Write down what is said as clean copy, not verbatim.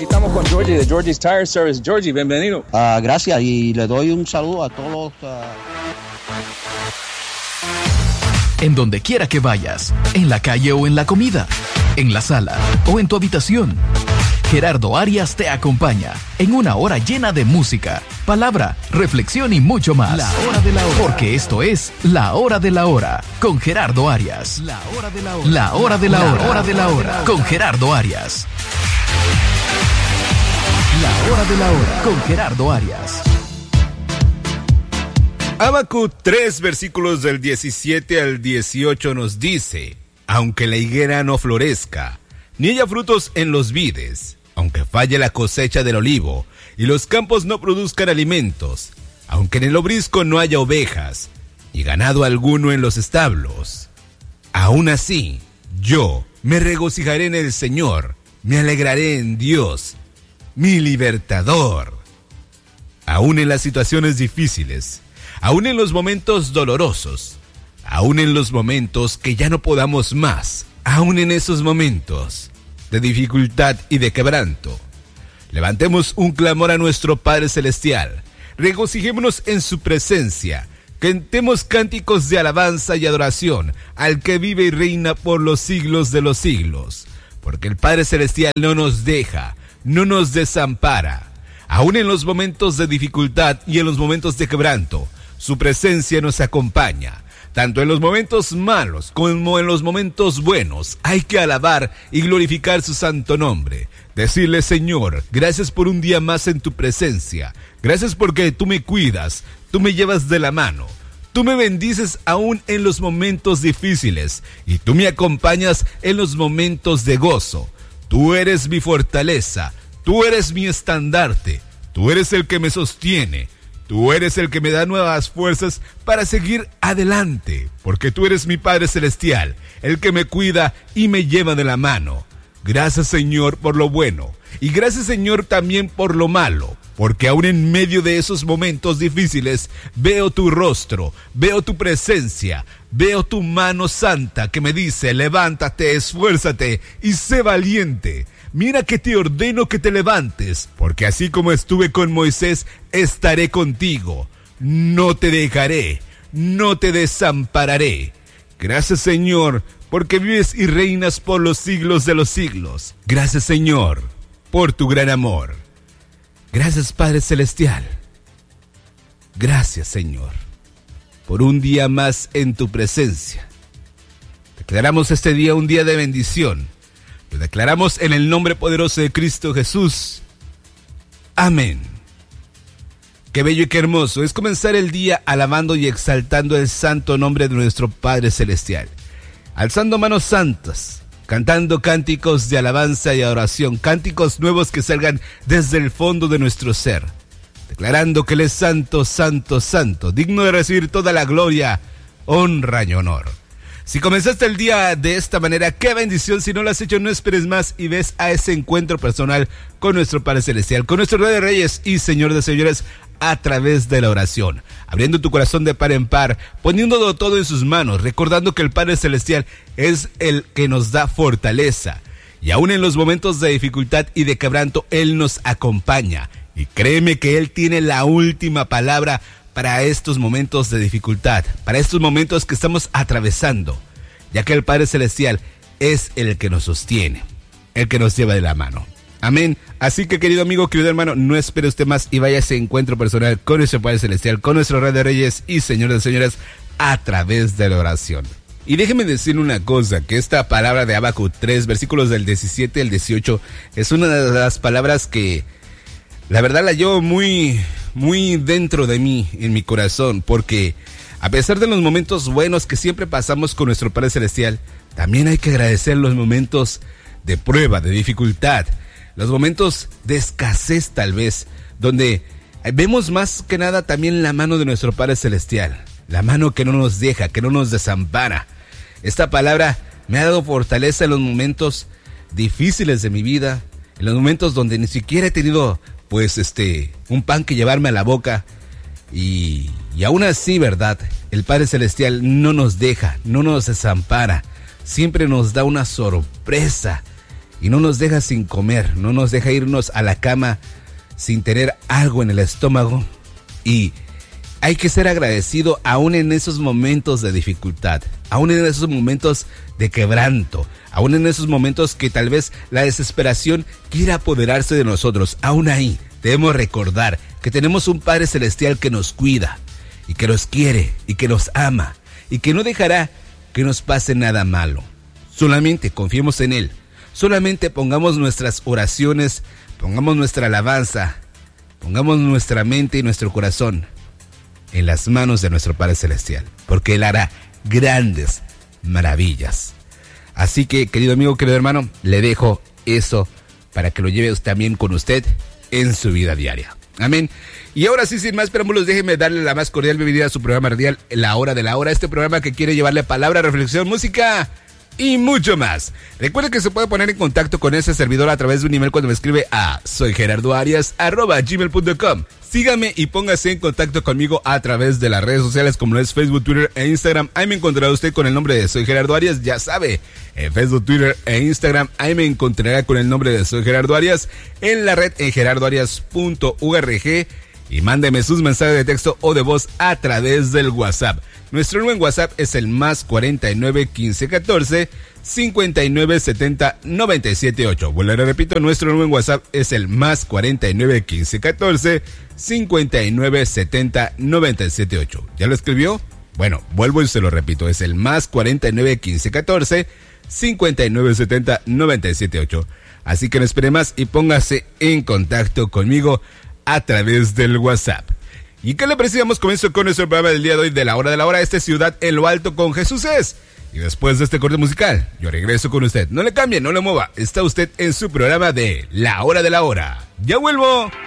Aquí estamos con Georgie de Georgie's Tire Service. Georgie, bienvenido. Gracias, y le doy un saludo a todos. En donde quiera que vayas, en la calle o en la comida, en la sala o en tu habitación, Gerardo Arias te acompaña en una hora llena de música, palabra, reflexión y mucho más. La hora de la hora. Porque esto es La Hora de la Hora con Gerardo Arias. La hora de la hora. La hora de la hora. La hora de la hora con Gerardo Arias. La Hora de la Hora con Gerardo Arias. Habacuc 3, versículos del 17 al 18 nos dice: aunque la higuera no florezca, ni haya frutos en los vides, aunque falle la cosecha del olivo, y los campos no produzcan alimentos, aunque en el obrisco no haya ovejas, y ganado alguno en los establos, aún así, yo me regocijaré en el Señor, me alegraré en Dios, mi libertador. Aún en las situaciones difíciles, aún en los momentos dolorosos, aún en los momentos que ya no podamos más, aún en esos momentos de dificultad y de quebranto, levantemos un clamor a nuestro Padre Celestial, regocijémonos en su presencia, cantemos cánticos de alabanza y adoración al que vive y reina por los siglos de los siglos, porque el Padre Celestial no nos deja, no nos desampara. Aún en los momentos de dificultad y en los momentos de quebranto, su presencia nos acompaña. Tanto en los momentos malos como en los momentos buenos, hay que alabar y glorificar su santo nombre. Decirle: Señor, gracias por un día más en tu presencia. Gracias porque tú me cuidas, tú me llevas de la mano. Tú me bendices aún en los momentos difíciles y tú me acompañas en los momentos de gozo. Tú eres mi fortaleza, tú eres mi estandarte, tú eres el que me sostiene. Tú eres el que me da nuevas fuerzas para seguir adelante, porque tú eres mi Padre Celestial, el que me cuida y me lleva de la mano. Gracias, Señor, por lo bueno, y gracias, Señor, también por lo malo, porque aún en medio de esos momentos difíciles veo tu rostro, veo tu presencia, veo tu mano santa que me dice: levántate, esfuérzate y sé valiente. Mira que te ordeno que te levantes, porque así como estuve con Moisés, estaré contigo. No te dejaré, no te desampararé. Gracias, Señor, porque vives y reinas por los siglos de los siglos. Gracias, Señor, por tu gran amor. Gracias, Padre Celestial. Gracias, Señor, por un día más en tu presencia. Declaramos este día un día de bendición. Lo declaramos en el nombre poderoso de Cristo Jesús. Amén. Qué bello y qué hermoso es comenzar el día alabando y exaltando el santo nombre de nuestro Padre Celestial. Alzando manos santas, cantando cánticos de alabanza y adoración, cánticos nuevos que salgan desde el fondo de nuestro ser. Declarando que Él es santo, santo, santo, digno de recibir toda la gloria, honra y honor. Si comenzaste el día de esta manera, qué bendición. Si no lo has hecho, no esperes más y ves a ese encuentro personal con nuestro Padre Celestial, con nuestro Rey de Reyes y Señor de Señores, a través de la oración, abriendo tu corazón de par en par, poniéndolo todo en sus manos, recordando que el Padre Celestial es el que nos da fortaleza, y aún en los momentos de dificultad y de quebranto, Él nos acompaña, y créeme que Él tiene la última palabra para estos momentos de dificultad, para estos momentos que estamos atravesando, ya que el Padre Celestial es el que nos sostiene, el que nos lleva de la mano. Amén. Así que, querido amigo, querido hermano, no espere usted más y vaya a ese encuentro personal con nuestro Padre Celestial, con nuestro Rey de Reyes y Señor de Señores, a través de la oración. Y déjeme decir una cosa, que esta palabra de Habacuc 3, versículos del 17 al 18, es una de las palabras que la verdad la llevo muy dentro de mí, en mi corazón, porque a pesar de los momentos buenos que siempre pasamos con nuestro Padre Celestial, también hay que agradecer los momentos de prueba, de dificultad, los momentos de escasez tal vez, donde vemos más que nada también la mano de nuestro Padre Celestial, la mano que no nos deja, que no nos desampara. Esta palabra me ha dado fortaleza en los momentos difíciles de mi vida, en los momentos donde ni siquiera he tenido un pan que llevarme a la boca, y aún así, ¿verdad? El Padre Celestial no nos deja, no nos desampara, siempre nos da una sorpresa, y no nos deja sin comer, no nos deja irnos a la cama sin tener algo en el estómago. Y hay que ser agradecido aún en esos momentos de dificultad, aún en esos momentos de quebranto, aún en esos momentos que tal vez la desesperación quiera apoderarse de nosotros. Aún ahí debemos recordar que tenemos un Padre Celestial que nos cuida y que nos quiere y que nos ama y que no dejará que nos pase nada malo. Solamente confiemos en Él, solamente pongamos nuestras oraciones, pongamos nuestra alabanza, pongamos nuestra mente y nuestro corazón en las manos de nuestro Padre Celestial, porque Él hará grandes maravillas. Así que, querido amigo, querido hermano, le dejo eso para que lo lleve también con usted en su vida diaria. Amén. Y ahora sí, sin más preámbulos, déjeme darle la más cordial bienvenida a su programa radial, La Hora de la Hora, este programa que quiere llevarle palabra, reflexión, música y mucho más. Recuerde que se puede poner en contacto con ese servidor a través de un email cuando me escribe a soygerardoarias@gmail.com. Sígame y póngase en contacto conmigo a través de las redes sociales como es Facebook, Twitter e Instagram. Ahí me encontrará usted con el nombre de Soy Gerardo Arias, ya sabe. En Facebook, Twitter e Instagram, ahí me encontrará con el nombre de Soy Gerardo Arias. En la red en gerardoarias.org. Y mándeme sus mensajes de texto o de voz a través del WhatsApp. Nuestro número en WhatsApp es el más 49 15 14 59 70 97 8. Bueno, le repito, nuestro número en WhatsApp es el más 49 15 14 59 70 97 8. ¿Ya lo escribió? Bueno, vuelvo y se lo repito, es el más 49 15 14 59 70 97 8. Así que no espere más y póngase en contacto conmigo a través del WhatsApp. ¿Y qué le parecíamos? Comienzo con nuestro programa del día de hoy de La Hora de la Hora. Esta es Ciudad en lo Alto con Jesús es. Y después de este corte musical, yo regreso con usted. No le cambie, no le mueva. Está usted en su programa de La Hora de la Hora. ¡Ya vuelvo!